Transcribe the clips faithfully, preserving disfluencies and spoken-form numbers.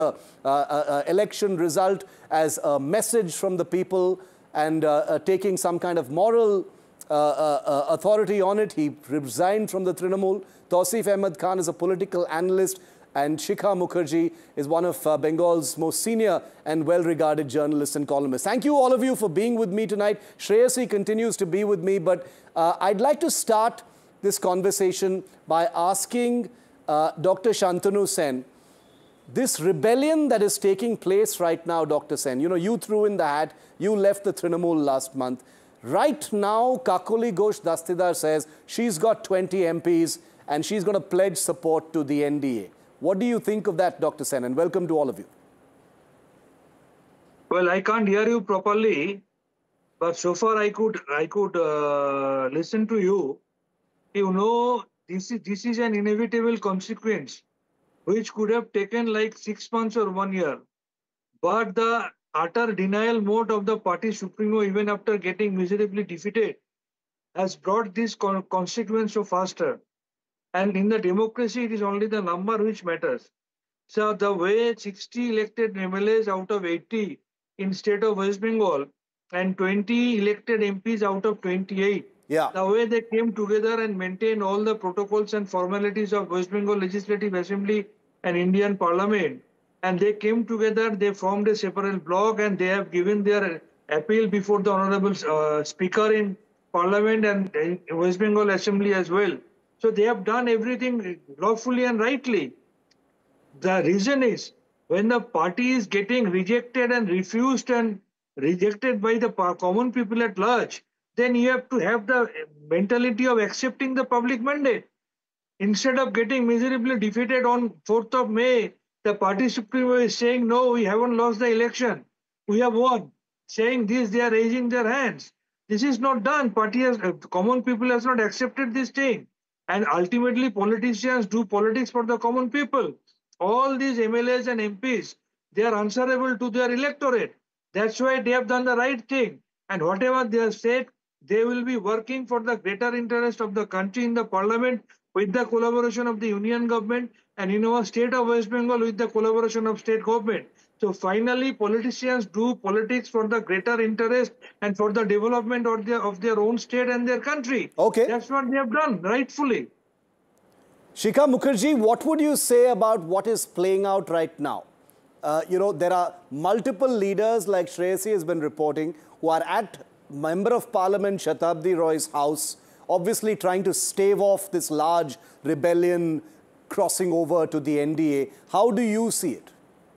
uh, uh, election result as a message from the people and uh, uh, taking some kind of moral uh, uh, authority on it. He resigned from the Trinamool. Tausif Ahmed Khan is a political analyst, and Shikha Mukherjee is one of uh, Bengal's most senior and well-regarded journalists and columnists. Thank you, all of you, for being with me tonight. Shreyasi continues to be with me, but uh, I'd like to start this conversation by asking uh, Doctor Shantanu Sen, this rebellion that is taking place right now, Doctor Sen, you know, you threw in the hat, you left the Trinamool last month. Right now, Kakali Ghosh Dastidar says she's got twenty M Ps and she's going to pledge support to the N D A. What do you think of that, Doctor Sen? And welcome to all of you. Well, I can't hear you properly, but so far I could I could uh, listen to you. You know, this is this is an inevitable consequence, which could have taken like six months or one year. But the utter denial mode of the party supremo, even after getting miserably defeated, has brought this con consequence so faster. And in the democracy, it is only the number which matters. So the way sixty elected M L As out of eighty in state of West Bengal and twenty elected M Ps out of twenty-eight, yeah. the way they came together and maintained all the protocols and formalities of West Bengal Legislative Assembly and Indian Parliament, and they came together, they formed a separate bloc, and they have given their appeal before the Honorable uh, Speaker in Parliament and uh, West Bengal Assembly as well. So they have done everything lawfully and rightly. The reason is, when the party is getting rejected and refused and rejected by the common people at large, then you have to have the mentality of accepting the public mandate. Instead of getting miserably defeated on fourth of May, the party supremo is saying, no, we haven't lost the election. We have won. Saying this, they are raising their hands. This is not done. Party has, uh, common people has not accepted this thing. And ultimately, politicians do politics for the common people. All these M L As and M Ps, they are answerable to their electorate. That's why they have done the right thing. And whatever they have said, they will be working for the greater interest of the country in the parliament with the collaboration of the union government, and in our state of West Bengal with the collaboration of state government. So finally, politicians do politics for the greater interest and for the development of their, of their own state and their country. Okay. That's what they have done, rightfully. Shikha Mukherjee, what would you say about what is playing out right now? Uh, you know, there are multiple leaders, like Shreyasi has been reporting, who are at Member of Parliament Shatabdi Roy's house, obviously trying to stave off this large rebellion crossing over to the N D A. How do you see it?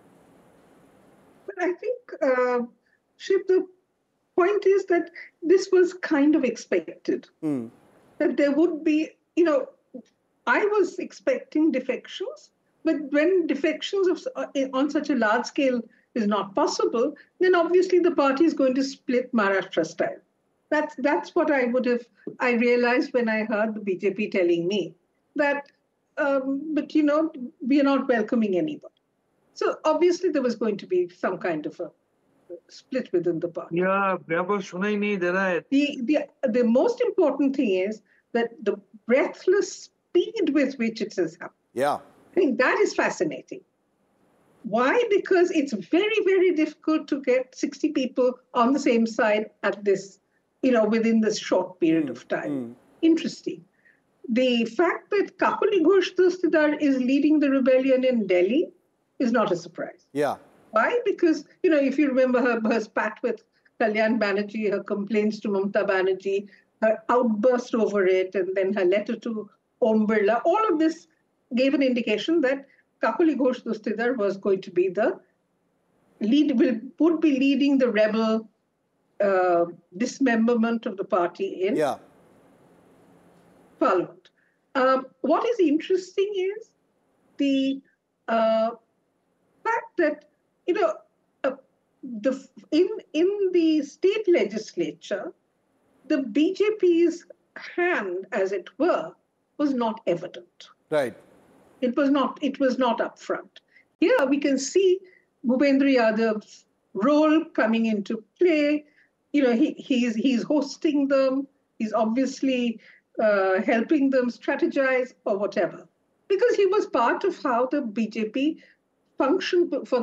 I think, uh, Shiv, the point is that this was kind of expected. Mm. That there would be, you know, I was expecting defections, but when defections of, uh, on such a large scale is not possible, then obviously the party is going to split Maharashtra style. That's, that's what I would have, I realized when I heard the B J P telling me that, um, but you know, we are not welcoming anybody. So obviously there was going to be some kind of a split within the party. Yeah, the, the, the most important thing is that the breathless speed with which it has happened. Yeah. I think that is fascinating. Why? Because it's very, very difficult to get sixty people on the same side at this, you know, within this short period mm. of time. Mm. Interesting. The fact that Kakali Ghosh Dastidar is leading the rebellion in Delhi is not a surprise. Yeah. Why? Because, you know, if you remember her, her spat with Kalyan Banerjee, her complaints to Mamata Banerjee, her outburst over it, and then her letter to Om Birla, all of this gave an indication that Kakali Ghosh Dastidar was going to be the lead, will, would be leading the rebel uh, dismemberment of the party in yeah. Parliament. Um, what is interesting is the uh, fact that, you know, uh, the in in the state legislature, the B J P's hand, as it were, was not evident. Right. It was not. It was not upfront. Here we can see Bhupendra Yadav's role coming into play. You know, he he's he's hosting them. He's obviously uh, helping them strategize or whatever, because he was part of how the B J P function for